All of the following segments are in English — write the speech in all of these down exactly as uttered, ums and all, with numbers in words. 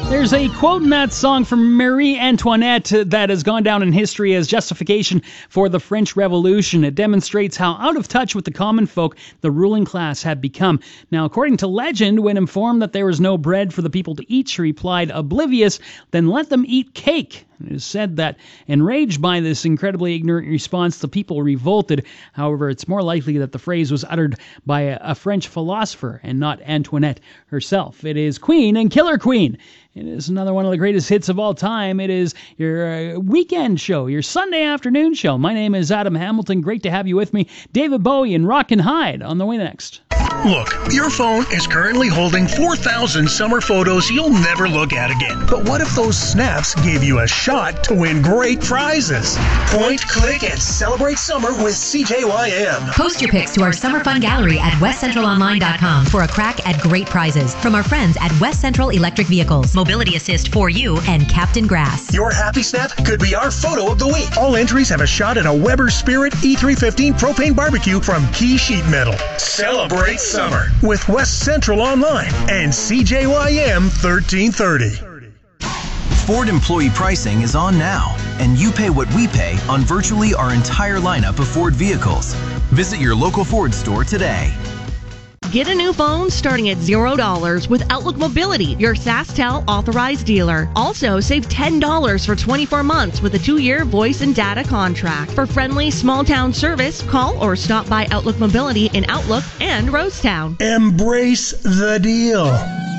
There's a quote in that song from Marie Antoinette that has gone down in history as justification for the French Revolution. It demonstrates how out of touch with the common folk the ruling class had become. Now, according to legend, when informed that there was no bread for the people to eat, she replied, "Oblivious, then let them eat cake." It is said that, enraged by this incredibly ignorant response, the people revolted. However, it's more likely that the phrase was uttered by a, a French philosopher and not Antoinette herself. It is Queen and Killer Queen. It is another one of the greatest hits of all time. It is your uh, weekend show, your Sunday afternoon show. My name is Adam Hamilton. Great to have you with me. David Bowie and Rockin' Hyde on the way next. Look, your phone is currently holding four thousand summer photos you'll never look at again. But what if those snaps gave you a shot to win great prizes? Point, click, and celebrate summer with C J Y M. Post your pics to our Summer Fun Gallery at west central online dot com for a crack at great prizes from our friends at West Central Electric Vehicles, Mobility Assist for You, and Captain Grass. Your happy snap could be our photo of the week. All entries have a shot at a Weber Spirit E three fifteen propane barbecue from Key Sheet Metal. Celebrate summer with West Central Online and C J Y M thirteen thirty. Ford employee pricing is on now, and you pay what we pay on virtually our entire lineup of Ford vehicles. Visit your local Ford store today. Get a new phone starting at zero dollars with Outlook Mobility, your SaskTel authorized dealer. Also, save ten dollars for twenty-four months with a two-year voice and data contract. For friendly small-town service, call or stop by Outlook Mobility in Outlook and Rosetown. Embrace the deal.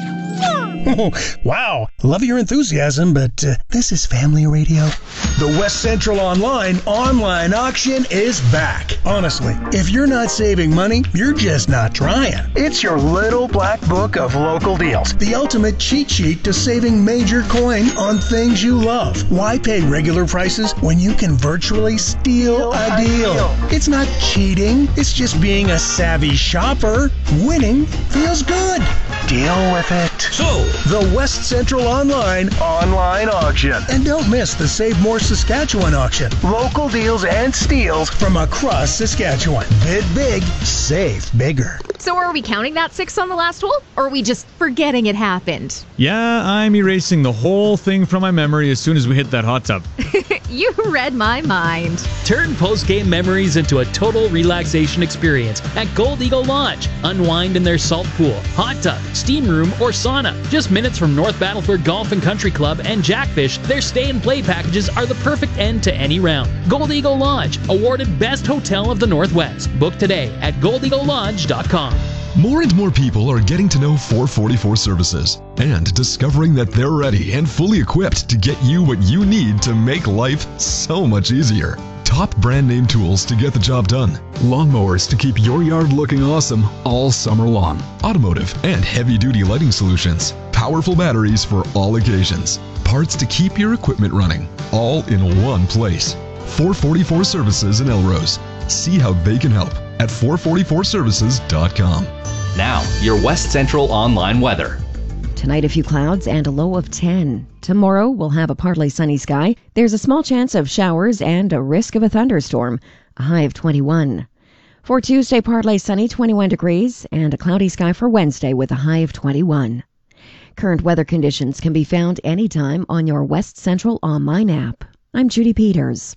Oh, wow, love your enthusiasm, but uh, this is family radio. The West Central Online online auction is back. Honestly, if you're not saving money, you're just not trying. It's your little black book of local deals. The ultimate cheat sheet to saving major coin on things you love. Why pay regular prices when you can virtually steal a deal? It's not cheating. It's just being a savvy shopper. Winning feels good. Deal with it. So, the West Central Online online auction. And don't miss the Save More Saskatchewan auction. Local deals and steals from across Saskatchewan. Bid big, save bigger. So are we counting that six on the last hole, or are we just forgetting it happened? Yeah, I'm erasing the whole thing from my memory as soon as we hit that hot tub. You read my mind. Turn post-game memories into a total relaxation experience at Gold Eagle Lodge. Unwind in their salt pool, hot tub, steam room, or sauna. Just minutes from North Battleford Golf and Country Club and Jackfish, their stay and play packages are the perfect end to any round. Gold Eagle Lodge, awarded Best Hotel of the Northwest. Book today at gold eagle lodge dot com. More and more people are getting to know four forty-four Services and discovering that they're ready and fully equipped to get you what you need to make life so much easier. Top brand name tools to get the job done. Lawnmowers to keep your yard looking awesome all summer long. Automotive and heavy duty lighting solutions. Powerful batteries for all occasions. Parts to keep your equipment running. All in one place. four forty-four Services in Elrose. See how they can help at four forty-four services dot com. Now, your West Central online weather. Tonight, a few clouds and a low of ten. Tomorrow, we'll have a partly sunny sky. There's a small chance of showers and a risk of a thunderstorm. A high of twenty-one. For Tuesday, partly sunny, twenty-one degrees, and a cloudy sky for Wednesday with a high of twenty-one. Current weather conditions can be found anytime on your West Central online app. I'm Judy Peters.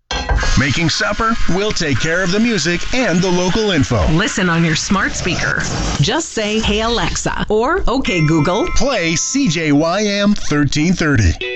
Making supper? We'll take care of the music and the local info. Listen on your smart speaker. Just say, "Hey Alexa," or "Okay Google." Play C J Y M thirteen thirty.